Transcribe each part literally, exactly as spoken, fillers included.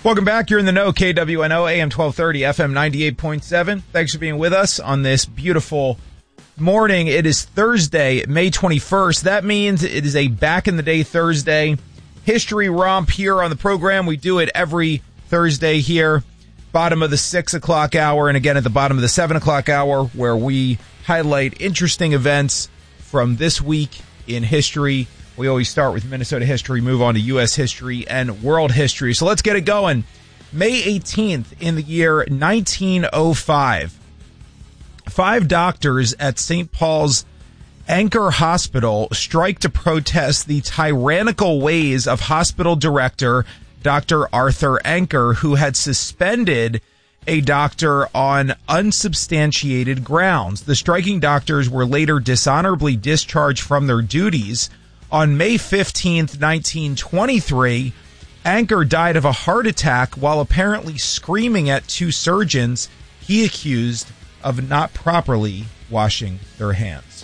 Welcome back. You're in the know. K W N O, A M twelve thirty, F M ninety-eight point seven. Thanks for being with us on this beautiful morning. It is Thursday, May twenty-first. That means it is a back-in-the-day Thursday history romp here on the program. We do it every Thursday here, bottom of the six o'clock hour, and again at the bottom of the seven o'clock hour, where we highlight interesting events from this week in history. We always start with Minnesota history, move on to U S history and world history. So let's get it going. May eighteenth in the year nineteen oh five, five doctors at Saint Paul's Anchor Hospital strike to protest the tyrannical ways of hospital director Doctor Arthur Anchor, who had suspended a doctor on unsubstantiated grounds. The striking doctors were later dishonorably discharged from their duties. On May fifteenth, nineteen twenty-three, Anchor died of a heart attack while apparently screaming at two surgeons he accused of not properly washing their hands.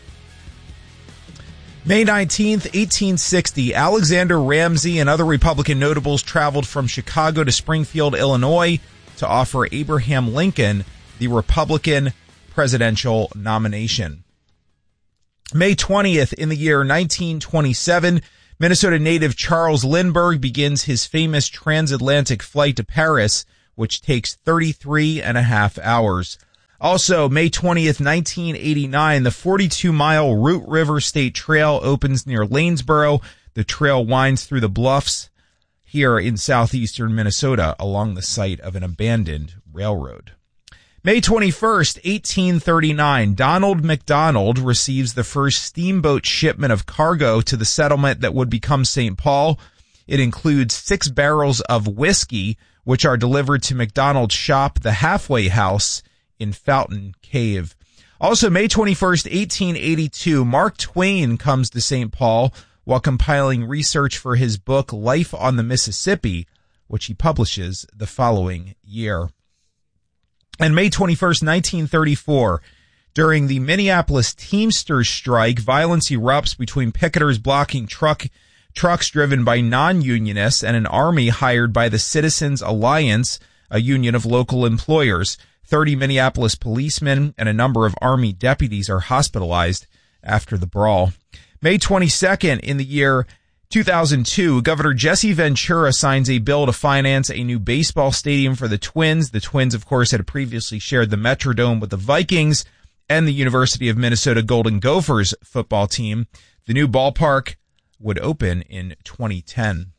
May nineteenth, eighteen sixty, Alexander Ramsey and other Republican notables traveled from Chicago to Springfield, Illinois, to offer Abraham Lincoln the Republican presidential nomination. May twentieth in the year nineteen twenty-seven, Minnesota native Charles Lindbergh begins his famous transatlantic flight to Paris, which takes thirty-three and a half hours. Also, May twentieth, nineteen eighty-nine, the forty-two mile Root River State Trail opens near Lanesboro. The trail winds through the bluffs here in southeastern Minnesota along the site of an abandoned railroad. May twenty-first, eighteen thirty-nine, Donald McDonald receives the first steamboat shipment of cargo to the settlement that would become Saint Paul. It includes six barrels of whiskey, which are delivered to McDonald's shop, the Halfway House in Fountain Cave. Also, May twenty-first, eighteen eighty-two, Mark Twain comes to Saint Paul while compiling research for his book Life on the Mississippi, which he publishes the following year. And May twenty-first, nineteen thirty-four, during the Minneapolis Teamsters strike, violence erupts between picketers blocking truck trucks driven by non-unionists and an army hired by the Citizens Alliance, a union of local employers. thirty Minneapolis policemen and a number of Army deputies are hospitalized after the brawl. May twenty-second in the year two thousand two, Governor Jesse Ventura signs a bill to finance a new baseball stadium for the Twins. The Twins, of course, had previously shared the Metrodome with the Vikings and the University of Minnesota Golden Gophers football team. The new ballpark would open in twenty ten.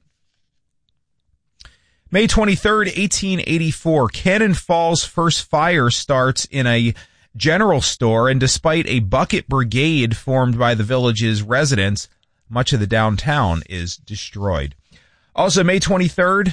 May twenty-third, eighteen eighty-four, Cannon Falls first fire starts in a general store, and despite a bucket brigade formed by the village's residents, much of the downtown is destroyed. Also, May twenty-third,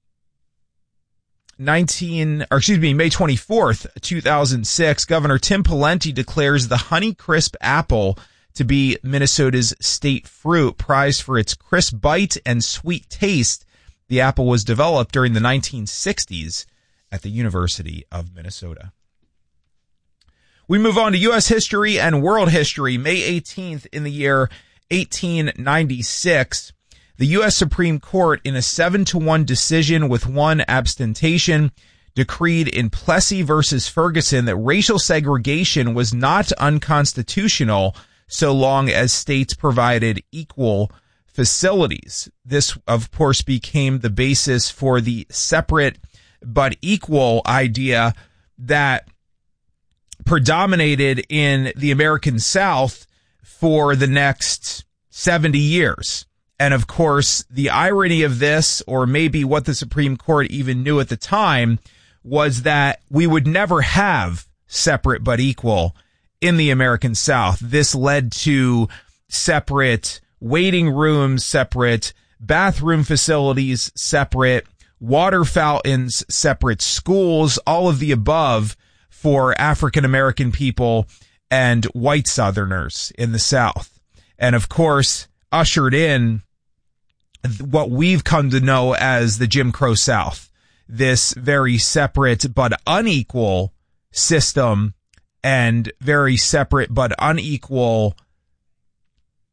nineteen, or excuse me, May twenty-fourth, two thousand six, Governor Tim Pawlenty declares the Honeycrisp apple to be Minnesota's state fruit, prized for its crisp bite and sweet taste. The apple was developed during the nineteen sixties at the University of Minnesota. We move on to U S history and world history. May eighteenth in the year eighteen ninety-six, the U S Supreme Court, in a seven to one decision with one abstention, decreed in Plessy versus Ferguson that racial segregation was not unconstitutional so long as states provided equal facilities. This, of course, became the basis for the separate but equal idea that predominated in the American South for the next seventy years. And of course, the irony of this, or maybe what the Supreme Court even knew at the time, was that we would never have separate but equal in the American South. This led to separate waiting rooms, separate bathroom facilities, separate water fountains, separate schools, all of the above for African American people and white Southerners in the South. And of course, ushered in what we've come to know as the Jim Crow South, this very separate but unequal system and very separate but unequal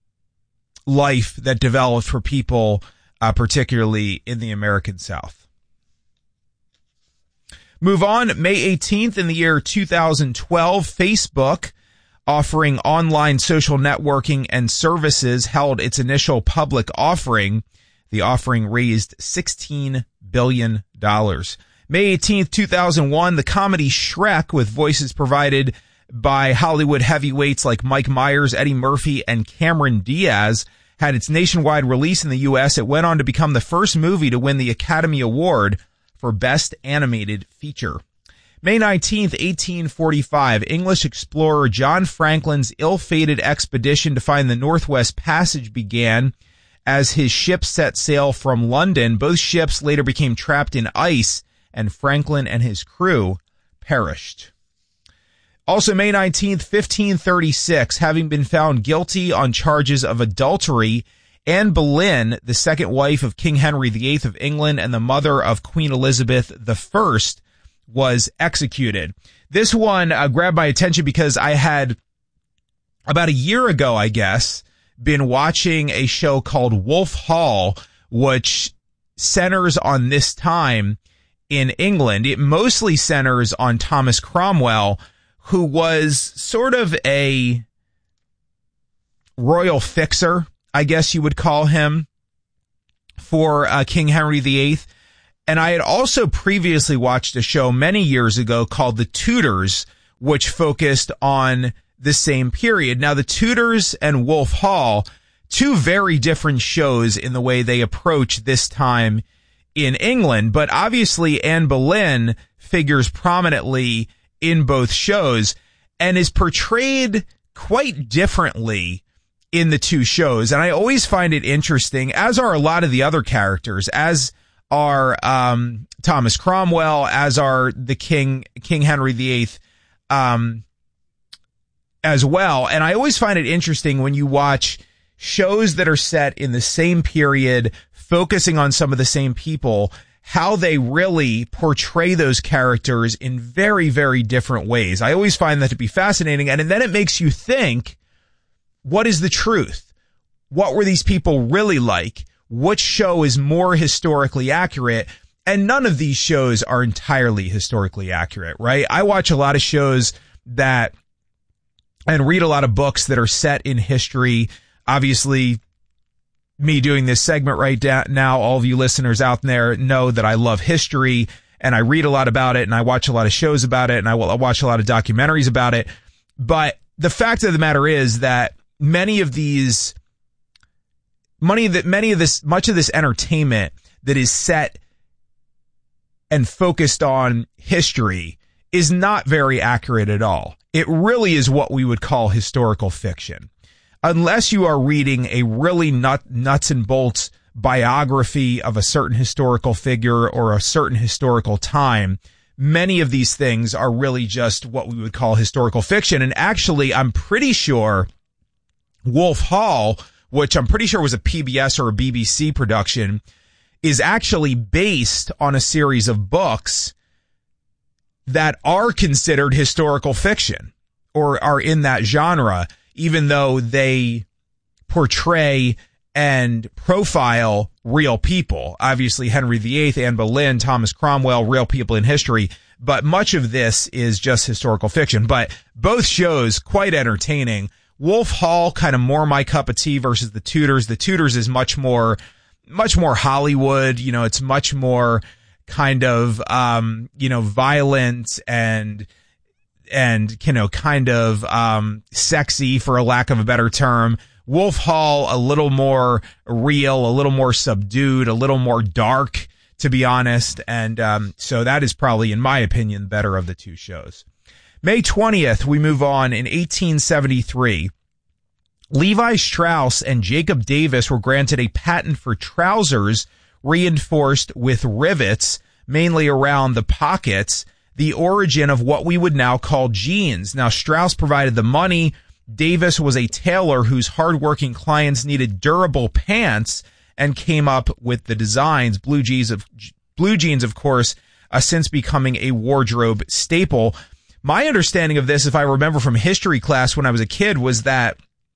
life that developed for people, uh, particularly in the American South. Move on. May eighteenth in the year two thousand twelve, Facebook, offering online social networking and services, held its initial public offering. The offering raised sixteen billion dollars. May eighteenth, two thousand one, the comedy Shrek, with voices provided by Hollywood heavyweights like Mike Myers, Eddie Murphy, and Cameron Diaz, had its nationwide release in the U S. It went on to become the first movie to win the Academy Award for Best Animated Feature. May nineteenth, eighteen forty-five, English explorer John Franklin's ill-fated expedition to find the Northwest Passage began as his ship set sail from London. Both ships later became trapped in ice, and Franklin and his crew perished. Also, May nineteenth, fifteen thirty-six, having been found guilty on charges of adultery, Anne Boleyn, the second wife of King Henry the Eighth of England and the mother of Queen Elizabeth the First, was executed. This one uh, grabbed my attention because I had, about a year ago, I guess, been watching a show called Wolf Hall, which centers on this time in England. It mostly centers on Thomas Cromwell, who was sort of a royal fixer, I guess you would call him, for uh, King Henry the Eighth. And I had also previously watched a show many years ago called The Tudors, which focused on the same period. Now, The Tudors and Wolf Hall, two very different shows in the way they approach this time in England. But obviously, Anne Boleyn figures prominently in both shows and is portrayed quite differently in the two shows. And I always find it interesting, as are a lot of the other characters, as are um, Thomas Cromwell, as are the King, King Henry the Eighth, um, as well. And I always find it interesting when you watch shows that are set in the same period, focusing on some of the same people, how they really portray those characters in very, very different ways. I always find that to be fascinating. And, and then it makes you think, what is the truth? What were these people really like? Which show is more historically accurate? And none of these shows are entirely historically accurate, right? I watch a lot of shows that, and read a lot of books that are set in history. Obviously, me doing this segment right now, all of you listeners out there know that I love history, and I read a lot about it, and I watch a lot of shows about it, and I watch a lot of documentaries about it. But the fact of the matter is that many of these, money that many of this, much of this entertainment that is set and focused on history is not very accurate at all. It really is what we would call historical fiction. Unless you are reading a really nut, nuts and bolts biography of a certain historical figure or a certain historical time, many of these things are really just what we would call historical fiction. And actually, I'm pretty sure Wolf Hall, which I'm pretty sure was a P B S or a B B C production, is actually based on a series of books that are considered historical fiction or are in that genre, even though they portray and profile real people. Obviously, Henry the Eighth, Anne Boleyn, Thomas Cromwell, real people in history. But much of this is just historical fiction. But both shows, quite entertaining. Wolf Hall, kind of more my cup of tea versus The Tudors. The Tudors is much more, much more Hollywood. You know, it's much more kind of, um, you know, violent and, and, you know, kind of, um, sexy, for a lack of a better term. Wolf Hall, a little more real, a little more subdued, a little more dark, to be honest. And, um, so that is probably, in my opinion, the better of the two shows. May twentieth, we move on. In eighteen seventy-three, Levi Strauss and Jacob Davis were granted a patent for trousers reinforced with rivets, mainly around the pockets, the origin of what we would now call jeans. Now, Strauss provided the money. Davis was a tailor whose hardworking clients needed durable pants and came up with the designs. Blue jeans, of, blue jeans, of course, uh, since becoming a wardrobe staple. My understanding of this, if I remember from history class when I was a kid, was that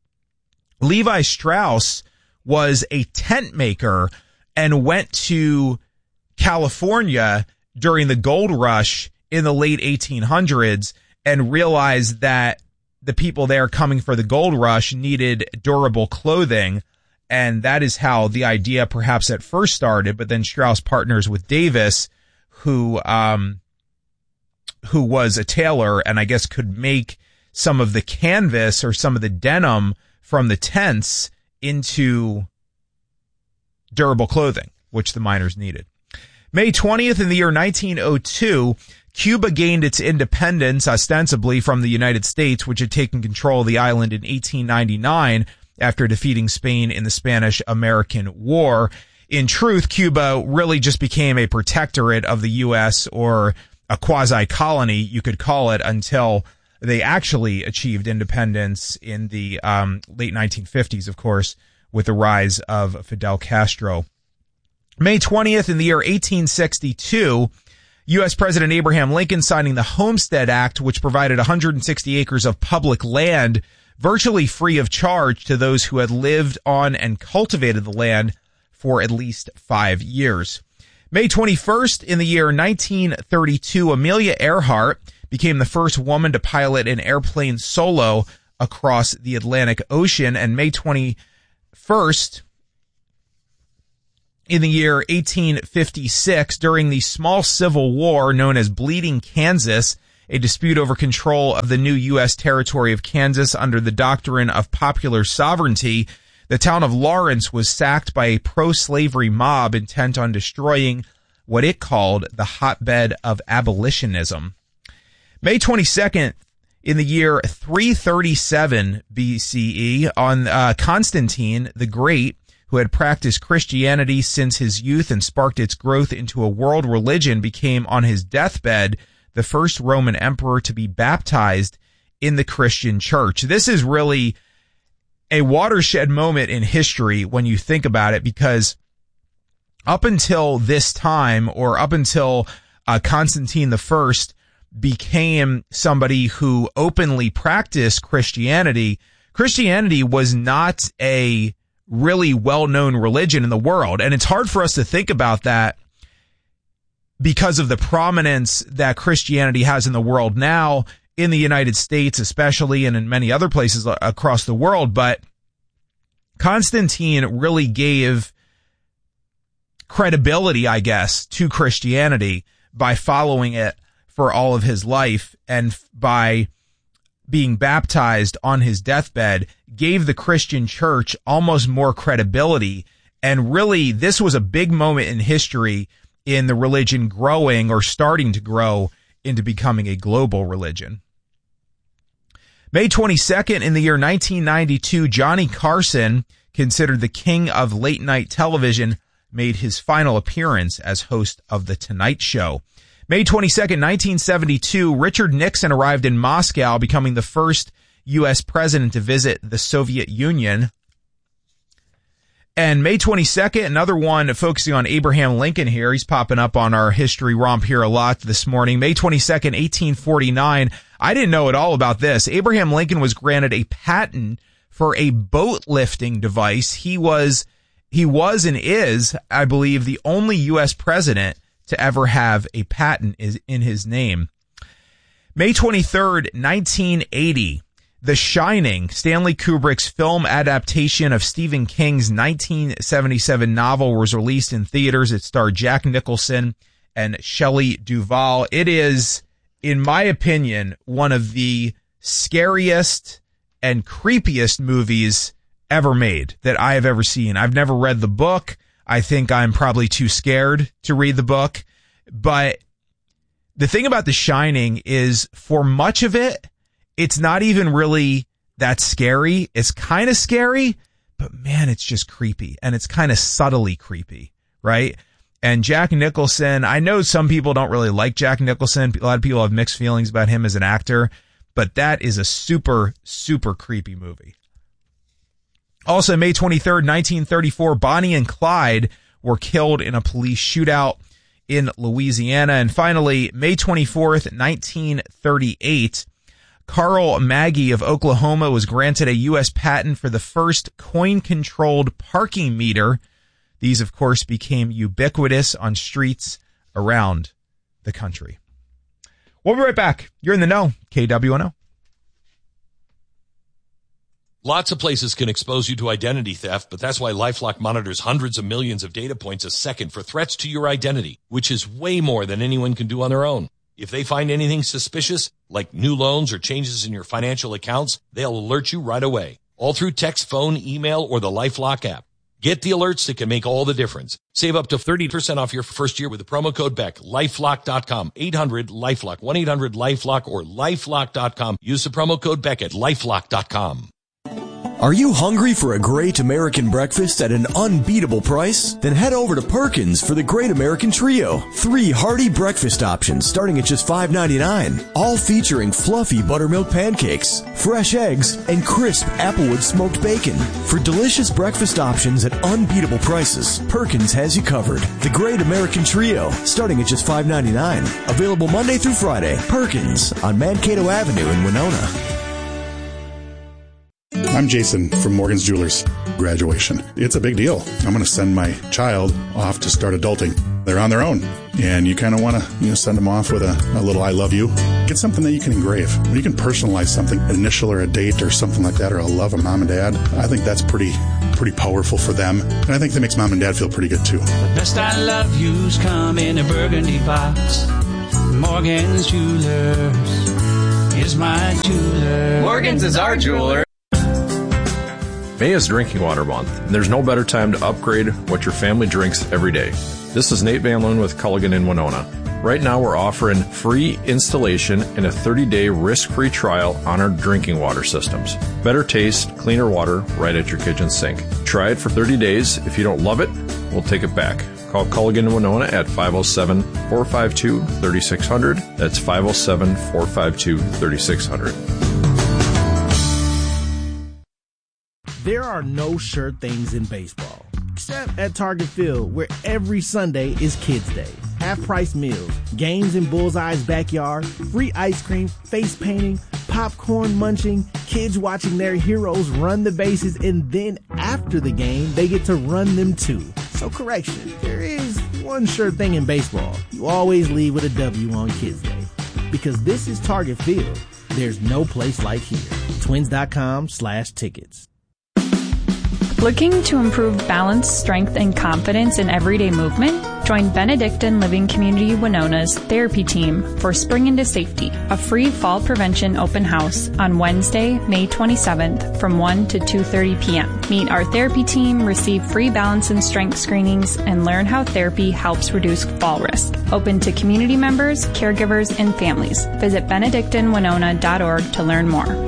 Levi Strauss was a tent maker and went to California during the gold rush in the late eighteen hundreds and realized that the people there coming for the gold rush needed durable clothing. And that is how the idea perhaps at first started. But then Strauss partners with Davis, who, um, who was a tailor and I guess could make some of the canvas or some of the denim from the tents into durable clothing, which the miners needed. May twentieth in the year nineteen oh two, Cuba gained its independence ostensibly from the United States, which had taken control of the island in eighteen ninety-nine after defeating Spain in the Spanish-American War. In truth, Cuba really just became a protectorate of the U S or a quasi-colony, you could call it, until they actually achieved independence in the um, late nineteen fifties, of course, with the rise of Fidel Castro. May twentieth in the year eighteen sixty-two, U S President Abraham Lincoln signing the Homestead Act, which provided one hundred sixty acres of public land virtually free of charge to those who had lived on and cultivated the land for at least five years. May twenty-first in the year nineteen thirty-two, Amelia Earhart became the first woman to pilot an airplane solo across the Atlantic Ocean. And May twenty-first in the year eighteen fifty-six, during the small civil war known as Bleeding Kansas, a dispute over control of the new U S territory of Kansas under the doctrine of popular sovereignty, the town of Lawrence was sacked by a pro-slavery mob intent on destroying what it called the hotbed of abolitionism. May twenty-second, in the year three thirty-seven B C E, on uh, Constantine the Great, who had practiced Christianity since his youth and sparked its growth into a world religion, became on his deathbed the first Roman emperor to be baptized in the Christian church. This is really a watershed moment in history when you think about it, because up until this time, or up until uh, Constantine the First became somebody who openly practiced Christianity, Christianity was not a really well-known religion in the world. And it's hard for us to think about that because of the prominence that Christianity has in the world now, in the United States especially, and in many other places across the world. But Constantine really gave credibility, I guess, to Christianity by following it for all of his life, and by being baptized on his deathbed, gave the Christian church almost more credibility. And really, this was a big moment in history in the religion growing, or starting to grow, into becoming a global religion. May twenty-second in the year nineteen ninety-two, Johnny Carson, considered the king of late-night television, made his final appearance as host of The Tonight Show. May twenty-second, nineteen seventy-two, Richard Nixon arrived in Moscow, becoming the first U S president to visit the Soviet Union. And May twenty-second, another one focusing on Abraham Lincoln here. He's popping up on our history romp here a lot this morning. May twenty-second, eighteen forty-nine. I didn't know at all about this. Abraham Lincoln was granted a patent for a boat lifting device. He was, he was and is, I believe, the only U S president to ever have a patent is in his name. May twenty-third, nineteen eighty. The Shining, Stanley Kubrick's film adaptation of Stephen King's nineteen seventy-seven novel, was released in theaters. It starred Jack Nicholson and Shelley Duvall. It is, in my opinion, one of the scariest and creepiest movies ever made that I have ever seen. I've never read the book. I think I'm probably too scared to read the book. But the thing about The Shining is, for much of it, it's not even really that scary. It's kind of scary, but man, it's just creepy. And it's kind of subtly creepy, right? And Jack Nicholson, I know some people don't really like Jack Nicholson. A lot of people have mixed feelings about him as an actor, but that is a super, super creepy movie. Also, May twenty-third, nineteen thirty-four, Bonnie and Clyde were killed in a police shootout in Louisiana. And finally, May twenty-fourth, nineteen thirty-eight, Carl Maggie of Oklahoma was granted a U S patent for the first coin-controlled parking meter. These, of course, became ubiquitous on streets around the country. We'll be right back. You're in the know. K W N O. Lots of places can expose you to identity theft, but that's why LifeLock monitors hundreds of millions of data points a second for threats to your identity, which is way more than anyone can do on their own. If they find anything suspicious, like new loans or changes in your financial accounts, they'll alert you right away, all through text, phone, email, or the LifeLock app. Get the alerts that can make all the difference. Save up to thirty percent off your first year with the promo code Beck. LifeLock dot com, eight hundred LifeLock, one eight hundred LifeLock, or LifeLock dot com. Use the promo code Beck at LifeLock dot com. Are you hungry for a great American breakfast at an unbeatable price? Then head over to Perkins for the Great American Trio. Three hearty breakfast options starting at just five ninety-nine, all featuring fluffy buttermilk pancakes, fresh eggs, and crisp applewood smoked bacon. For delicious breakfast options at unbeatable prices, Perkins has you covered. The Great American Trio, starting at just five ninety-nine. Available Monday through Friday. Perkins on Mankato Avenue in Winona. I'm Jason from Morgan's Jewelers. Graduation. It's a big deal. I'm going to send my child off to start adulting. They're on their own. And you kind of want to you know, send them off with a, a little I love you. Get something that you can engrave. When you can personalize something, an initial or a date or something like that, or a love of mom and dad, I think that's pretty pretty powerful for them. And I think that makes mom and dad feel pretty good too. The best I love yous come in a burgundy box. Morgan's Jewelers is my jeweler. Morgan's is our jeweler. May is Drinking Water Month, and there's no better time to upgrade what your family drinks every day. This is Nate Van Loon with Culligan in Winona. Right now we're offering free installation and a thirty-day risk-free trial on our drinking water systems. Better taste, cleaner water right at your kitchen sink. Try it for thirty days. If you don't love it, we'll take it back. Call Culligan in Winona at five oh seven, four five two, three six zero zero. That's five oh seven, four five two, three six zero zero. There are no sure things in baseball, except at Target Field, where every Sunday is Kids Day. Half-price meals, games in Bullseye's backyard, free ice cream, face painting, popcorn munching, kids watching their heroes run the bases, and then after the game, they get to run them too. So correction, there is one sure thing in baseball. You always leave with a W on Kids Day. Because this is Target Field, there's no place like here. Twins.com slash tickets. Looking to improve balance, strength, and confidence in everyday movement? Join Benedictine Living Community Winona's therapy team for Spring into Safety, a free fall prevention open house on Wednesday, May twenty-seventh from one to two thirty p.m. Meet our therapy team, receive free balance and strength screenings, and learn how therapy helps reduce fall risk. Open to community members, caregivers, and families. Visit benedictine winona dot org to learn more.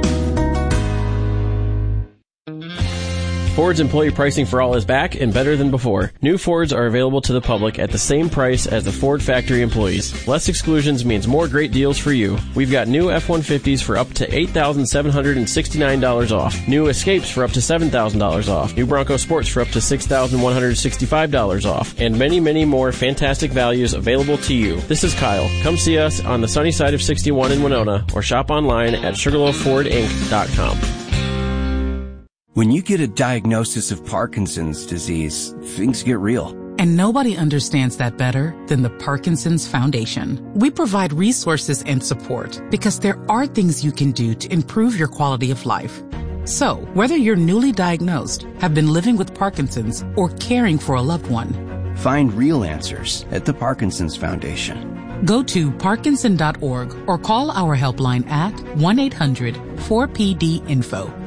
Ford's employee pricing for all is back and better than before. New Fords are available to the public at the same price as the Ford factory employees. Less exclusions means more great deals for you. We've got new F one fifties for up to eight thousand seven hundred sixty-nine dollars off. New Escapes for up to seven thousand dollars off. New Bronco Sports for up to six thousand one hundred sixty-five dollars off. And many, many more fantastic values available to you. This is Kyle. Come see us on the sunny side of sixty-one in Winona or shop online at sugarloaf ford inc dot com. When you get a diagnosis of Parkinson's disease, things get real. And nobody understands that better than the Parkinson's Foundation. We provide resources and support because there are things you can do to improve your quality of life. So, whether you're newly diagnosed, have been living with Parkinson's, or caring for a loved one, find real answers at the Parkinson's Foundation. Go to parkinson dot org or call our helpline at one eight hundred four P D info.